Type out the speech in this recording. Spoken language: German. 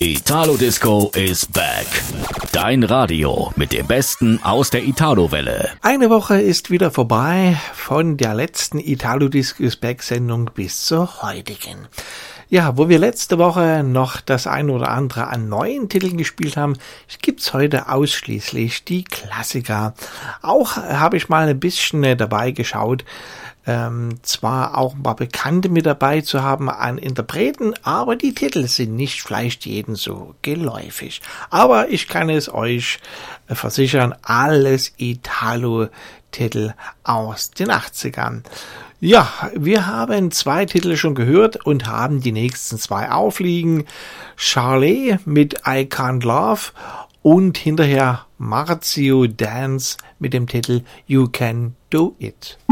Italo Disco is back. Dein Radio mit dem Besten aus der Italo-Welle. Eine Woche ist wieder vorbei, von der letzten Italo Disco is back Sendung bis zur heutigen. Ja, wo wir letzte Woche noch das ein oder andere an neuen Titeln gespielt haben, gibt's heute ausschließlich die Klassiker. Auch habe ich mal ein bisschen dabei geschaut, zwar auch ein paar Bekannte mit dabei zu haben an Interpreten, aber die Titel sind nicht vielleicht jedem so geläufig. Aber ich kann es euch versichern, alles Italo-Titel aus den 80ern. Ja, wir haben 2 Titel schon gehört und haben die nächsten 2 aufliegen. Charlie mit I Can't Love und hinterher Marzio Dance mit dem Titel You Can Do It.